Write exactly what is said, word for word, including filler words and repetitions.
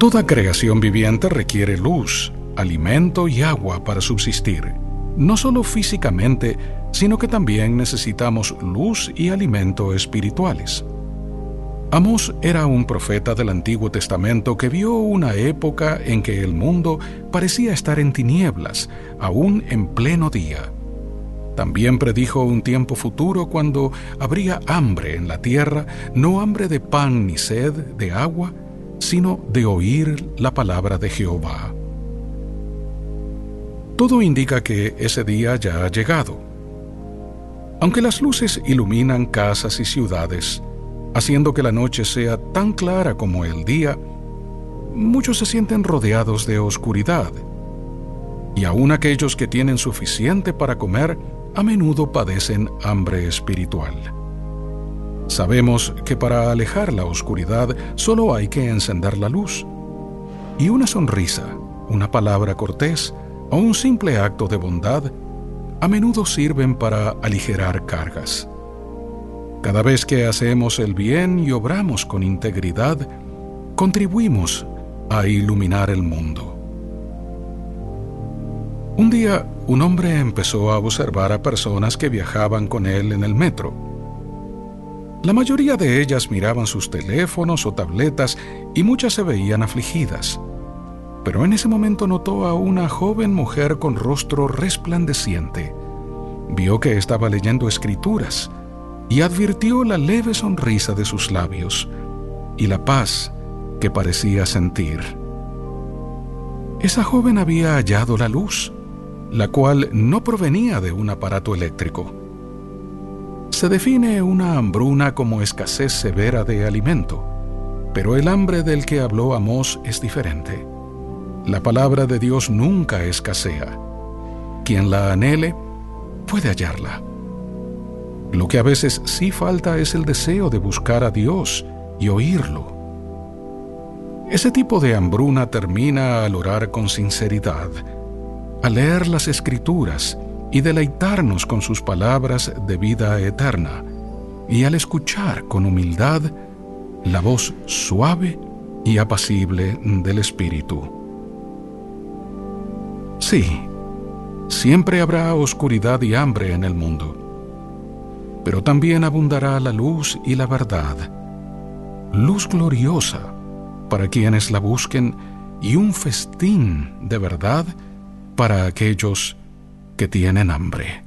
Toda creación viviente requiere luz, alimento y agua para subsistir, no solo físicamente, sino que también necesitamos luz y alimento espirituales. Amós era un profeta del Antiguo Testamento que vio una época en que el mundo parecía estar en tinieblas, aún en pleno día. También predijo un tiempo futuro cuando habría hambre en la tierra, no hambre de pan ni sed de agua, sino de oír la palabra de Jehová. Todo indica que ese día ya ha llegado. Aunque las luces iluminan casas y ciudades, haciendo que la noche sea tan clara como el día, muchos se sienten rodeados de oscuridad, y aun aquellos que tienen suficiente para comer a menudo padecen hambre espiritual. Sabemos que para alejar la oscuridad solo hay que encender la luz, y una sonrisa, una palabra cortés o un simple acto de bondad a menudo sirven para aligerar cargas. Cada vez que hacemos el bien y obramos con integridad, contribuimos a iluminar el mundo. Un día, un hombre empezó a observar a personas que viajaban con él en el metro. La mayoría de ellas miraban sus teléfonos o tabletas y muchas se veían afligidas. Pero en ese momento notó a una joven mujer con rostro resplandeciente. Vio que estaba leyendo escrituras y advirtió la leve sonrisa de sus labios y la paz que parecía sentir. Esa joven había hallado la luz, la cual no provenía de un aparato eléctrico. Se define una hambruna como escasez severa de alimento, pero el hambre del que habló Amós es diferente. La palabra de Dios nunca escasea. Quien la anhele puede hallarla. Lo que a veces sí falta es el deseo de buscar a Dios y oírlo. Ese tipo de hambruna termina al orar con sinceridad, al leer las Escrituras y deleitarnos con sus palabras de vida eterna, y al escuchar con humildad la voz suave y apacible del Espíritu. Sí, siempre habrá oscuridad y hambre en el mundo, pero también abundará la luz y la verdad, luz gloriosa para quienes la busquen y un festín de verdad para aquellos que tienen hambre.